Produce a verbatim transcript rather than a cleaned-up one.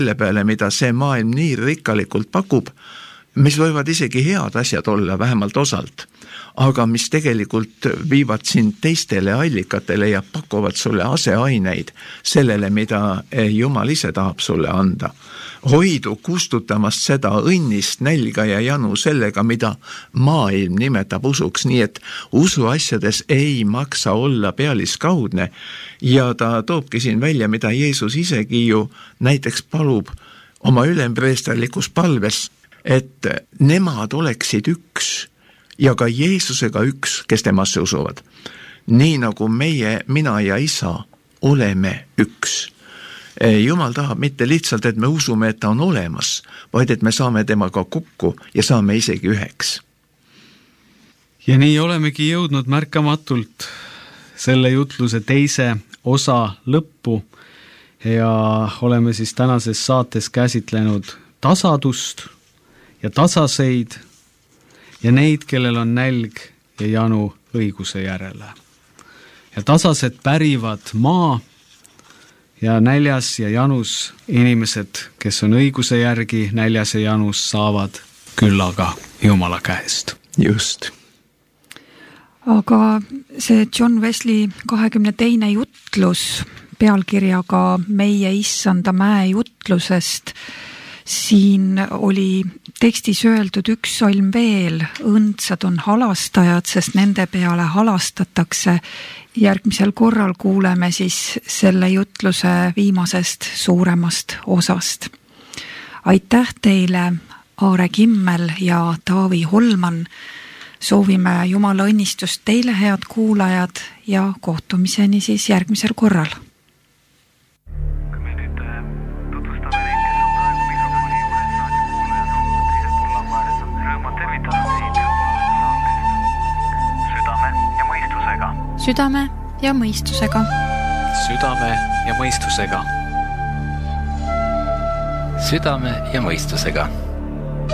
selle peale, mida see maailm nii rikkalikult pakub, mis võivad isegi head asjad olla, vähemalt osalt, aga mis tegelikult viivad sind teistele allikatele ja pakuvad sulle aseaineid sellele, mida Jumal ise tahab sulle anda. Hoidu kustutamast seda õnnist, nälga ja janu sellega, mida maailm nimetab usuks, nii et usuasjades ei maksa olla pealiskaudne ja ta toobki siin välja, mida Jeesus isegi ju näiteks palub oma ülempreesterlikus palves, et nemad oleksid üks ja ka Jeesusega üks, kes temasse usuvad. Nii nagu meie, mina ja isa oleme üks. Jumal tahab mitte lihtsalt, et me usume, et ta on olemas, vaid et me saame temaga kokku ja saame isegi üheks. Ja nii olemegi jõudnud märkamatult selle jutluse teise osa lõppu ja oleme siis tänases saates käsitlenud tasadust ja tasaseid ja neid, kellel on nälg ja janu õiguse järele. Ja tasased pärivad maa ja näljas ja janus inimesed, kes on õiguse järgi näljas ja janus, saavad küllaga Jumala käest. Just. Aga see John Wesley kahekümne teine jutlus pealkirjaga Meie issanda mäe jutlusest, siin oli tekstis öeldud üks salm veel, õndsad on halastajad, sest nende peale halastatakse. Järgmisel korral kuuleme siis selle jutluse viimasest suuremast osast. Aitäh teile, Aare Kimmel ja Taavi Holman. Soovime Jumala õnnistust teile, head kuulajad, ja kohtumiseni siis järgmisel korral. Südame ja mõistusega. Südame ja mõistusega. Südame ja mõistusega.